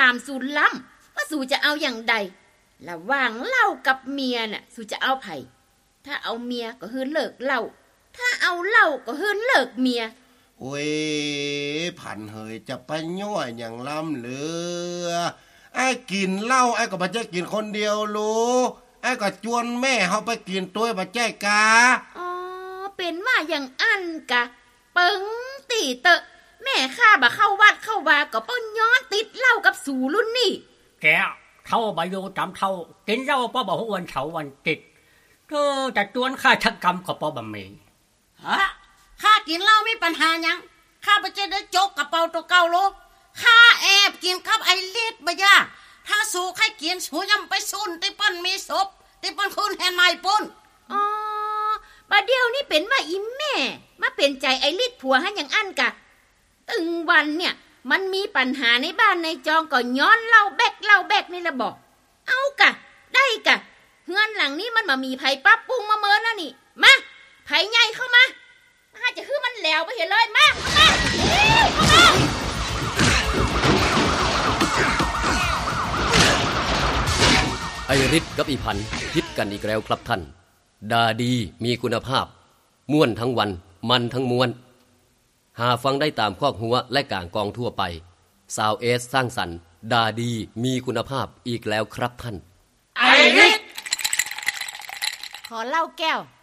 ามสูล้ำว่าสูจะเอาอย่างใดระหว่างเหล้ากับเมียน่ะสูจะเอาไผถ้าเอาเมียก็ฮื้อเลิกเหล้าถ้าเอาเหล้าก็ฮื้อเลิกเมียโอ้ยผันเฮยจะไปย่อยอย่างล้ำเหลือไอ้กินเหล้าไอ้ก็บ่ใช่กินคนเดียวรู้ไอ้ก็จวนแม่เฮาไปกินตัวบ่ใช่กาอ๋อเป็นว่าอย่างอันกะเปิงตีเตอะแม่ข้าบ่เข้าวัดเข้าวาก็ป้อนย้อนติดเหล้ากับสูรุ่นนี่แกเท่าใบโยจำเท่ากินเหล้าป้อบ่ฮู้วันเฉาวันติดเธอจะจวนข้าชักกรรมก็ป้อบ่มีฮะข้ากินเหล้ามีปัญหายังข้าบ่จะได้จกกระเป๋าตัวเก่าโลข้าแอบกินกับไอ้เล็ดบ่ย่าถ้าสู่ใครกินสูยำไปซุ่นติปั้นมีศพติปั้นคุณแฮนไม้ปุ่นอ๋อบัดเดียวนี่เป็นว่าอีแม่มาเป็นใจไอ้ลิดผัวให้อย่างอันกะตึงวันเนี่ยมันมีปัญหาในบ้านในจองก็ย้อนเหล้าแบกนี่ละบอกเอากะได้กะเฮือนหลังนี้มันมามีไผปรับปรุงมาเมินแล้วนี่มาไผใหญ่เข้ามาถ้าจะคือมันแล้วไปเห็นเลยมาเข้ามาไอริศกับอีพันคิดกันอีกแล้วครับท่านดาดีมีคุณภาพม่วนทั้งวันมันทั้งมวลหาฟังได้ตามคอกหัวและก่างกองทั่วไปซาวเอสสร้างสรรค์ดาดีมีคุณภาพอีกแล้วครับท่านไอริศขอเหล้าแก้ว